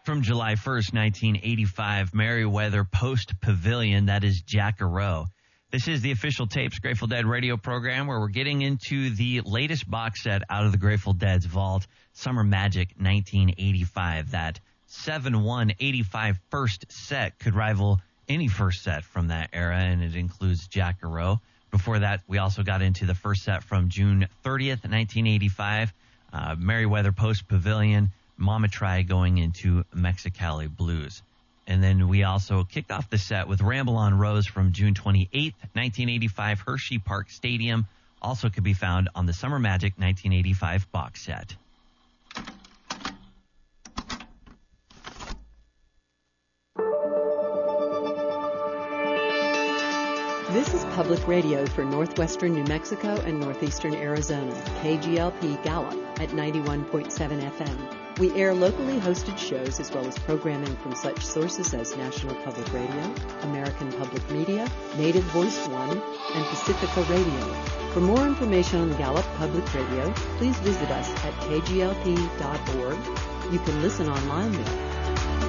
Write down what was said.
From July 1st, 1985, Merriweather Post Pavilion, that is Jack-A-Row. This is the Official Tapes Grateful Dead radio program where we're getting into the latest box set out of the Grateful Dead's vault, Summer Magic 1985. That 7/1/85 first set could rival any first set from that era, and it includes Jack-A-Row. Before that, we also got into the first set from June 30th, 1985, Merriweather Post Pavilion, Mama Try going into Mexicali Blues. And then we also kicked off the set with Ramble on Rose from June 28th, 1985, Hershey Park Stadium. Also could be found on the Summer Magic 1985 box set. This is public radio for northwestern New Mexico and northeastern Arizona, KGLP Gallup at 91.7 FM. We air locally hosted shows as well as programming from such sources as National Public Radio, American Public Media, Native Voice One, and Pacifica Radio. For more information on Gallup Public Radio, please visit us at kglp.org. You can listen online there.